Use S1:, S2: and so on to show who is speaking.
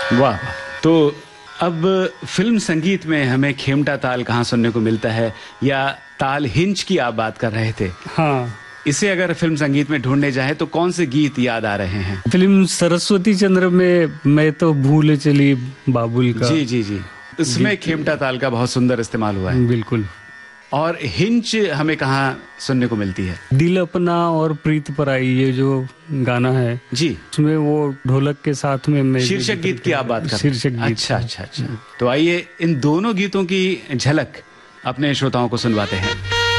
S1: वाह। तो अब फिल्म संगीत में हमें खेमटा ताल कहाँ सुनने को मिलता है, या ताल हिंच की आप बात कर रहे थे?
S2: हाँ,
S1: इसे अगर फिल्म संगीत में ढूंढने जाए तो कौन से गीत याद आ रहे हैं?
S2: फिल्म सरस्वती चंद्र में मैं तो भूल चली बाबुल का।
S1: जी जी जी, इसमें खेमटा ताल का बहुत सुंदर इस्तेमाल हुआ है।
S2: बिल्कुल।
S1: और हिंच हमें कहाँ सुनने को मिलती है?
S2: दिल अपना और प्रीत पराई, ये जो गाना है
S1: जी,
S2: उसमें वो ढोलक के साथ में मैं
S1: शीर्षक गीत की आप बात कर रहे हैं?
S2: शीर्षक गीत।
S1: अच्छा अच्छा अच्छा। तो आइए इन दोनों गीतों की झलक अपने श्रोताओं को सुनवाते हैं।